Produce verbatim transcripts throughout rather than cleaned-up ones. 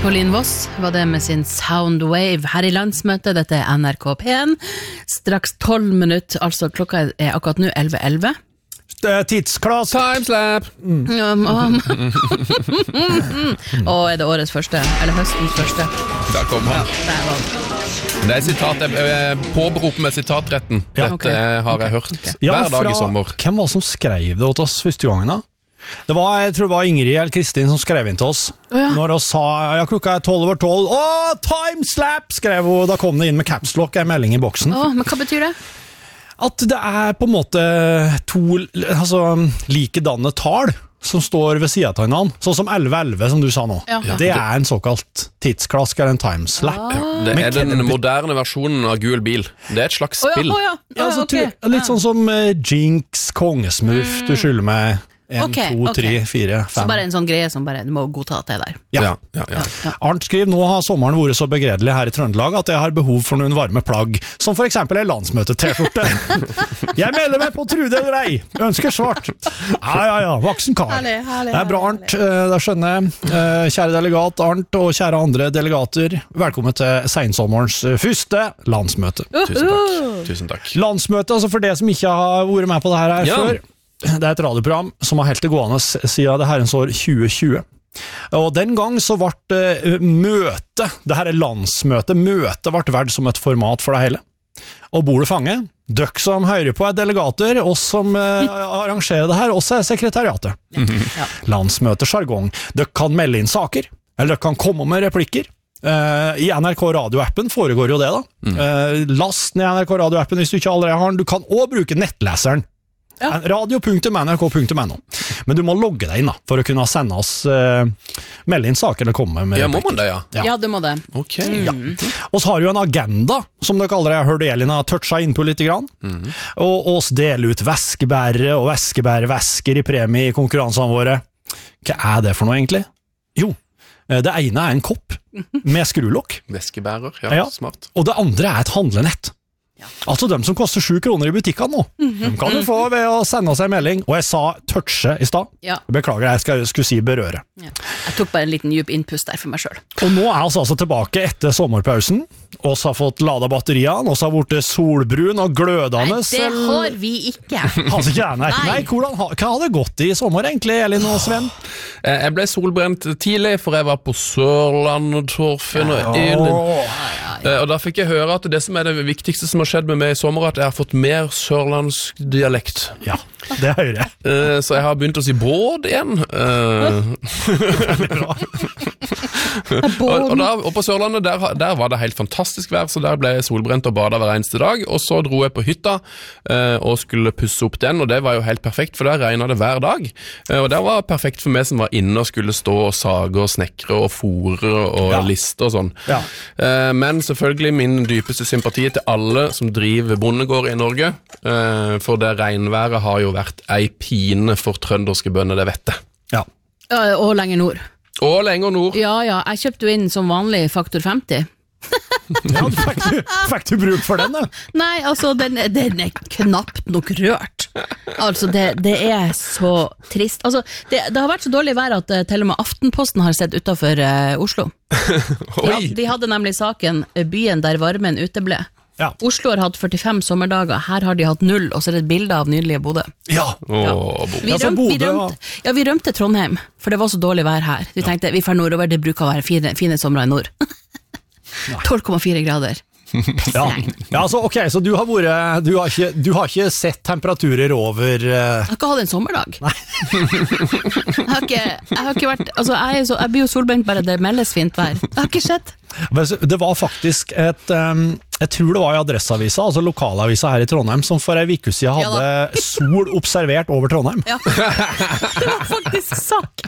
Pauline Voss var det med sin Soundwave her i landsmøtet. Dette er N R K P en. Straks tolv minutter, altså klokka er akkurat nå elleve elleve. Tidsklass. Timeslap. Mm. Um, um. Og er det årets første, eller høstens første? Der kom han. Ja, der var det. Det er sitat, jeg påberoper med sitatretten. Ja. Dette Okay. har jeg hørt Okay. Ja, hver dag i fra- sommer. Hvem var det som skrev det til oss første gangen da? Det var, jeg tror det var Ingrid eller Kristin som skrev inn til oss. Å, ja. Når hun sa, ja, klokka er tolv over tolv. Åh, timeslap, skrev hun. Da kom det inn med capslock, en melding i boksen. Åh, men hva betyr det? At det er på en måte to altså, likedanne tal som står ved siden av hverandre. Sånn som elleve elleve, som du sa nå. Ja. Det er en såkalt tidsklask, eller en timeslap. Det Men er den Kennedy- moderne versjonen av gul bil. Det er et slags Åja, spill. åja, Ja, altså, ok. tu- litt sånn som uh, Jinx, Kongesmurf, du skylder meg en, Ok, to, ok. tre, fire, Så fem. bare en sånn greie som bare, du må godta at det er der. Ja. Ja, ja, ja. Ja. Arnt skriver, nå har sommeren vært så begredelig her i Trøndelag at jeg har behov for noen varme plagg, som for eksempel en landsmøte-T-skjorte. Jeg melder meg på Trude eller ei, ønsker svart. Ja, ja, ja, vaksen kar. Herlig, herlig, Det er bra, herlig, Arnt, Eh, det skjønner jeg. Eh, Kjære delegat Arnt og kjære andre delegater, velkommen til sensommerens eh, første landsmøte. Tusen takk. Tusen takk. Landsmøte, altså for det som ikke har vært med på det her, her Ja. før, det er et radioprogram som har helt det gående siden det herrens år tjue tjue. Og den gang så ble uh, møte, det her er landsmøte, møte ble vært som et format for det hele. Og bordet fange, døkk som hører på er delegater, oss som uh, arrangerer det her, oss er sekretariatet. Ja. Landsmøte jargong. Døkk kan melde inn saker, eller døkk kan komme med replikker. Uh, I N R K radioappen foregår jo det da. Uh, last ned N R K radioappen hvis du ikke allerede har den. Du kan også bruke nettleseren. Ja. radio punktum n r k punktum n o. Men du må logge deg inn da, for å kunne sende oss uh, melde inn saker eller komme med Ja, må replikker. man det, ja? Ja. Ja, du må det. Ok. Og så har jo en agenda, som dere allerede har hørt Elin har touchet inn på litt grann. Og oss deler ut væskebærere og væskebærevæsker i premie i konkurransene våre. Hva er det for noe egentlig? Jo, eh, det ene er en kopp med skrulokk, Væskebærer, ja, Ja. smart. og det andre er et handlenett. Altså dem som koster sju kroner i butikkene nå. De kan du få ved å sende oss en melding. Og jeg sa touche i stad. Ja. Beklager, jeg skal, skulle si berøre. Ja. Jeg tok bare en liten djup innpust der for meg selv. Og nå er vi altså tilbake etter sommerpausen. Oss har fått lada batteriene, oss har vært solbrun og glødende. Nei, det har vi ikke. Altså, ikke, nei. Nei. Nei, hvordan, ha- hva hadde gått i sommer egentlig, Elin og Sven? Eh, Jeg ble solbrent tidlig, for jeg var på Sørlandet, Torfinn og Elin. Åh, Eh, Og da fikk jeg høre at det som er det viktigste som har skjedd med meg i sommer, er at jeg har fått mer sørlandsk dialekt. ja, det hører jeg. Eh, Så jeg har begynt å si båd igjen. Eh, og, og, da, og på Sørlandet, der, der var det helt fantastisk vær, så der ble jeg solbrent og bada hver eneste dag. Og så dro jeg på hytta eh, og skulle pusse opp den, og det var jo helt perfekt, for der regnet det hver dag. Eh, og det var perfekt for meg som var inne og skulle stå og sage og snekre og fore og Ja. liste og sånn. Ja. Eh, men selvfølgelig min dypeste sympati til alle som driver bondegård i Norge, eh, for det regnværet har jo vært ei pine for trønderske bønder, det vet jeg. Ja. Ja, og lenger nord. Og lenger nord. Ja, ja, jeg kjøpte jo inn som vanlig faktor femti. Ja, du fikk, du, fikk du bruk for den, da? Nei, altså, den, den er knapt nok rørt. Altså, det, det er så trist. Altså, det, det har vært så dårlig vær at eh, til og med Aftenposten har sett utenfor eh, Oslo. Ja, Oi! de hadde nemlig saken eh, Byen der varmen uteble. Ja. Oslo har hatt førtifem sommerdager, her har de hatt null, og så er det et bilde av nydelige Bodø. Ja. Åh, Ja. Bo. Vi, Ja, så røm, vi, Bodø, rømte, ja, vi rømte Trondheim, for det var så dårlig vær her. Vi tenkte, vi får nordover, det bruker å være fine, fine sommer i nord. tolv komma fire grader. Ja. Ja, altså, ok, så du har, vært, du har, ikke, du har ikke sett temperaturer over eh, Jeg har ikke hatt en sommerdag. jeg, har ikke, jeg har ikke vært, altså jeg, er så, jeg blir jo solbrent bare det meldes fint vær. Jeg har ikke sett. Men så- Det var faktisk et um, jeg tror det var i Adresseavisa, altså lokalavisa her i Trondheim, som for en uke siden Ja hadde sol observert over Trondheim. Ja. Det var faktisk sak.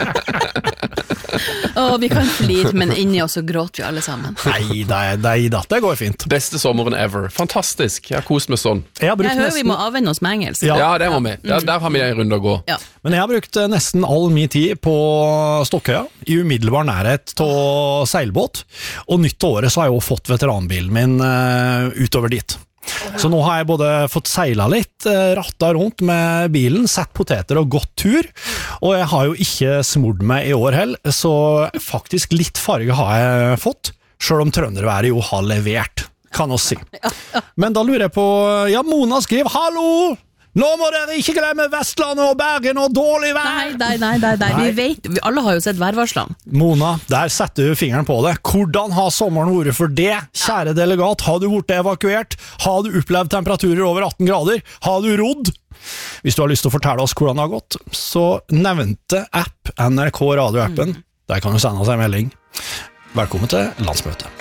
Å, vi kan flire, men inni oss så gråter vi alle sammen. Nei, nei, nei da, det går fint. Beste sommeren ever. Fantastisk. Jeg har kost meg sånn. Jeg har brukt Jeg hører vi nesten, må avvenne oss med engelsk. Ja. Ja, det må vi. Der, der har vi en runde å gå. Ja. men jeg har brukt eh, nesten all min tid på Stokkøya, i umiddelbar nærhet til seilbåt, og nytt året så har jeg jo fått veteranbilen min eh, utover dit. Så nå har jeg både fått seila litt, rattet rundt med bilen, sett poteter og gått tur, og jeg har jo ikke smurt meg i år heller, så faktisk litt farge har jeg fått, selv om trønderværet jo har levert, kan vi si. Men da lurer jeg på, ja, Mona skriver, hallo! Nå må dere ikke glemme Vestlandet og Bergen og dårlig vær! Nei, nei, nei, nei, nei. Vi vet, vi alle har jo sett værvarslene. Mona, der setter du fingeren på det. Hvordan har sommeren vært for det? Kjære delegat, har du vært evakuert? Har du opplevd temperaturer over atten grader? Har du rodd? Hvis du har lyst til å fortelle oss hvordan det har gått, så nevnte app N R K radioappen. Der kan du sende oss en melding. Velkommen til landsmøtet.